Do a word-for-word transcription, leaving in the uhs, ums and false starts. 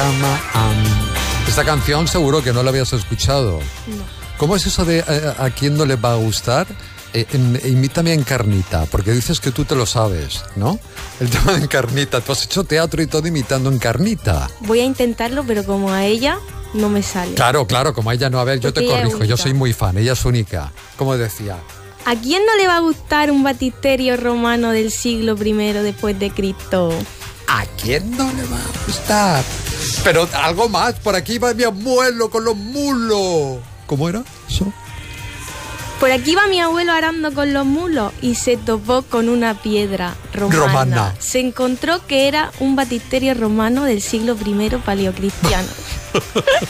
cama. Um. Esta canción seguro que no la habías escuchado. No. ¿Cómo es eso de eh, a quién no le va a gustar? Eh, en, imítame a Encarnita, porque dices que tú te lo sabes, ¿no? El tema de Encarnita. Tú has hecho teatro y todo imitando a Encarnita. Voy a intentarlo, pero como a ella no me sale. Claro, claro, como a ella no. A ver, yo te corrijo, yo soy muy fan, ella es única. Como decía... ¿A quién no le va a gustar un baptisterio romano del siglo primero después de Cristo? ¿A quién no le va a gustar? Pero algo más, por aquí va mi abuelo con los mulos. ¿Cómo era eso? Por aquí va mi abuelo arando con los mulos y se topó con una piedra romana. Romana. Se encontró que era un baptisterio romano del siglo primero paleocristiano.